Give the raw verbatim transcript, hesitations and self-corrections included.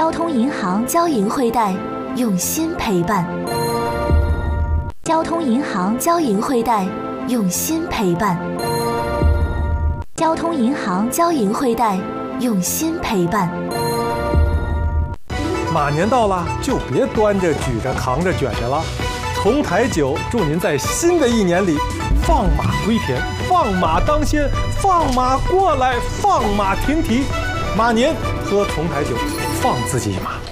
交通银行交银汇贷，用心陪伴。交通银行交银汇贷，用心陪伴。交通银行交银汇贷，用心陪伴。 马年到了，就别端着、举着、扛着、卷着了。从台酒祝您在新的一年里放马归田，放马当先，放马过来，放马停蹄。马年喝从台酒，放自己一马。